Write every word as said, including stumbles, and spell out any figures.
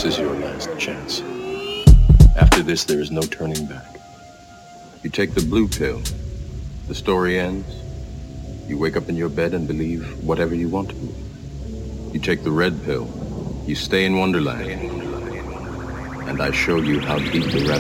This is your last chance. After this, there is no turning back. You take the blue pill. The story ends. You wake up in your bed and believe whatever you want to believe. You take the red pill. You stay in Wonderland. And I show you how deep the rabbit